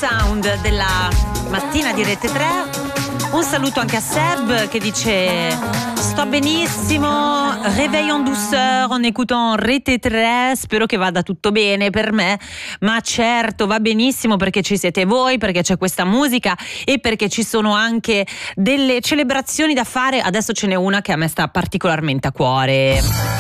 sound della mattina di Rete 3. Un saluto anche a Seb che dice: sto benissimo, réveil en douceur en écoutant Rete 3, spero che vada tutto bene per me, ma certo va benissimo perché ci siete voi, perché c'è questa musica e perché ci sono anche delle celebrazioni da fare. Adesso ce n'è una che a me sta particolarmente a cuore.